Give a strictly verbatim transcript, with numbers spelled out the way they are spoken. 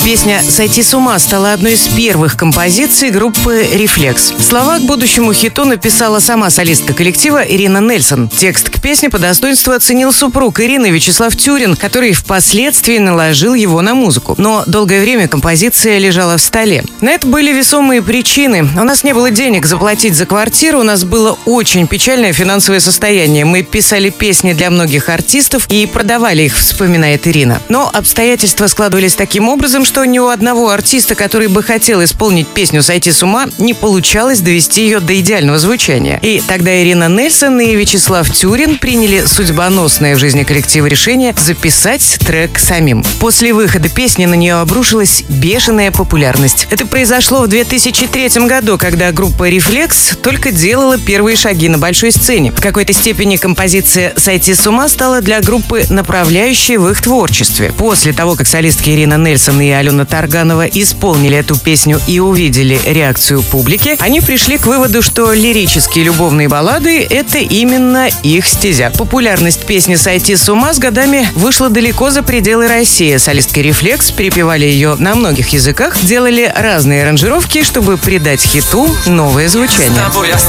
Песня «Сойти с ума» стала одной из первых композиций группы «Рефлекс». Слова к будущему хиту написала сама солистка коллектива Ирина Нельсон. Текст к песне по достоинству оценил супруг Ирины Вячеслав Тюрин, который впоследствии наложил его на музыку. Но долгое время композиция лежала в столе. На это были весомые причины. У нас не было денег заплатить за квартиру, у нас было очень печальное финансовое состояние. Мы писали песни для многих артистов и продавали их, вспоминает Ирина. Но обстоятельства складывались таким образом, что ни у одного артиста, который бы хотел исполнить песню «Сойти с ума», не получалось довести ее до идеального звучания. И тогда Ирина Нельсон и Вячеслав Тюрин приняли судьбоносное в жизни коллектива решение записать трек самим. После выхода песни на нее обрушилась бешеная популярность. Это произошло в две тысячи третьем году, когда группа «Рефлекс» только делала первые шаги на большой сцене. В какой-то степени композиция «Сойти с ума» стала для группы направляющей в их творчестве. После того, как солистки Ирина Нельсон и Алена Тарганова исполнили эту песню и увидели реакцию публики, они пришли к выводу, что лирические любовные баллады — это именно их стезя. Популярность песни «Сойти с ума» с годами вышла далеко за пределы России. Солистки «Рефлекс» перепевали ее на многих языках, делали разные аранжировки, чтобы придать хиту новое звучание.